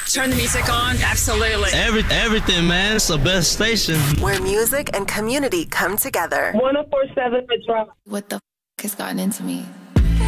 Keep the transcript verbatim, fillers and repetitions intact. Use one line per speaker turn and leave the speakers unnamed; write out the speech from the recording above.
Turn the music on. Absolutely.
Every, everything, man. It's the best station.
Where music and community come together.
one oh four point seven The Drop.
What the f*** has gotten into me?